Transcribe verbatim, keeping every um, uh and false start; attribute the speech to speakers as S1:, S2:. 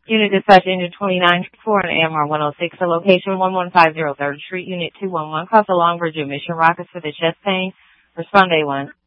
S1: Unit dispatch engine twenty-nine for an A M R one oh six, the location one one five zero third Street, Unit two one one, cause a long bridge of Mission Rockets for the chest pain. Respond A one.